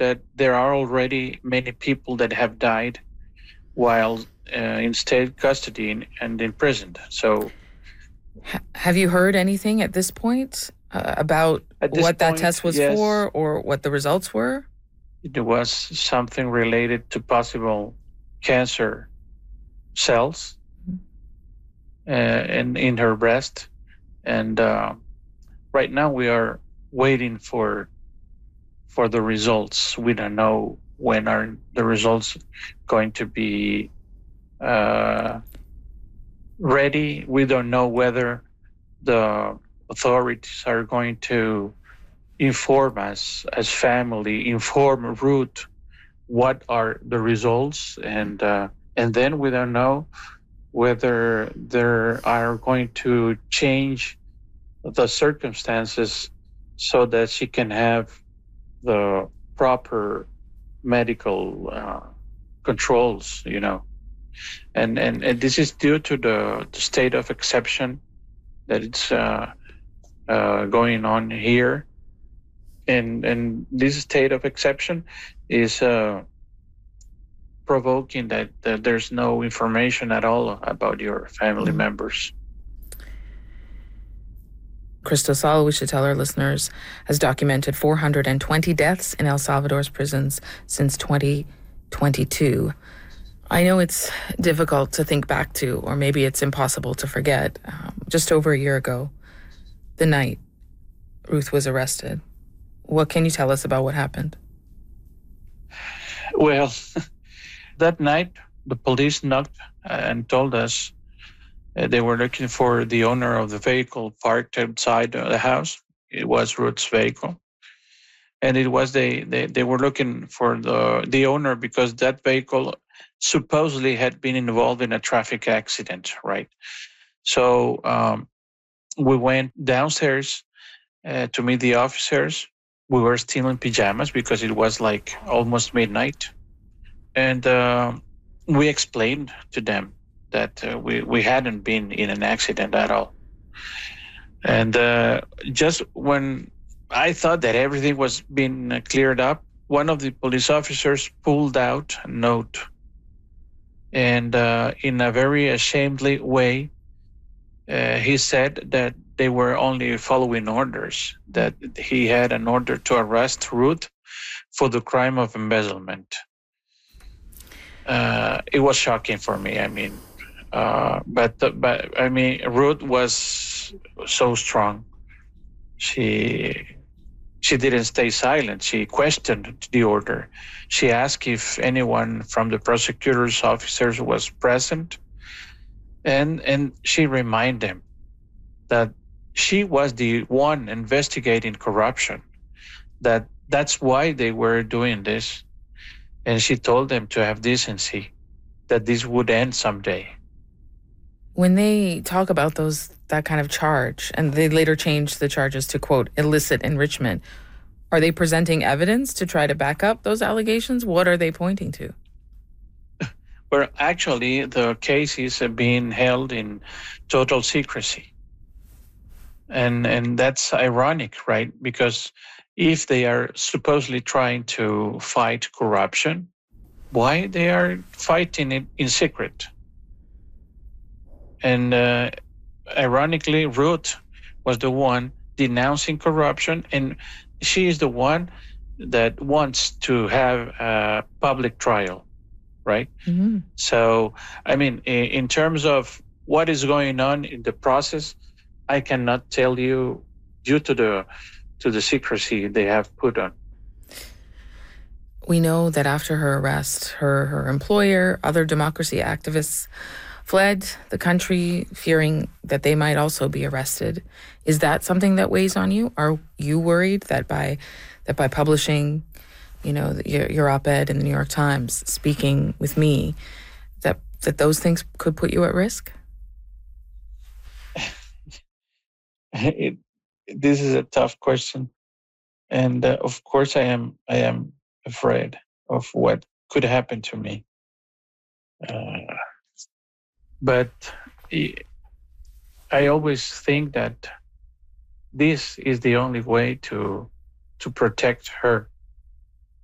that there are already many people that have died while in state custody and imprisoned. So, have you heard anything at this point about what that test was yes, for or what the results were? It was something related to possible cancer cells in her breast. And right now we are waiting for the results. We don't know when are the results going to be ready. We don't know whether the authorities are going to inform us as family, inform Ruth what are the results, and then we don't know whether they are going to change the circumstances so that she can have the proper medical controls, and this is due to the state of exception that it's going on here, and this state of exception is provoking that there's no information at all about your family members. Cristosal, we should tell our listeners, has documented 420 deaths in El Salvador's prisons since 2022. I know it's difficult to think back to, or maybe it's impossible to forget. Just over a year ago, the night Ruth was arrested. What can you tell us about what happened? Well, that night, the police knocked and told us they were looking for the owner of the vehicle parked outside the house. It was Ruth's vehicle. And it was they were looking for the owner because that vehicle supposedly had been involved in a traffic accident, right? So we went downstairs to meet the officers. We were still in pajamas because it was like almost midnight. And we explained to them that we hadn't been in an accident at all. And just when I thought that everything was being cleared up, one of the police officers pulled out a note. And in a very ashamedly way, he said that they were only following orders, that he had an order to arrest Ruth for the crime of embezzlement. It was shocking for me. I mean, but I mean, Ruth was so strong. She didn't stay silent. She questioned the order. She asked if anyone from the prosecutor's officers was present, and she reminded them that she was the one investigating corruption. That's why they were doing this. And she told them to have decency, that this would end someday. When they talk about that kind of charge, and they later changed the charges to, quote, illicit enrichment, are they presenting evidence to try to back up those allegations? What are they pointing to? Well, actually, the case is being held in total secrecy. And that's ironic, right? Because if they are supposedly trying to fight corruption, why they are fighting it in secret? And ironically, Ruth was the one denouncing corruption, and she is the one that wants to have a public trial, right? Mm-hmm. So, I mean, in terms of what is going on in the process, I cannot tell you due to the secrecy they have put on. We know that after her arrest, her employer, other democracy activists fled the country, fearing that they might also be arrested. Is that something that weighs on you? Are you worried that by publishing, your op-ed in the New York Times, speaking with me, that those things could put you at risk? This is a tough question, and of course, I am afraid of what could happen to me. But I always think that this is the only way to protect her,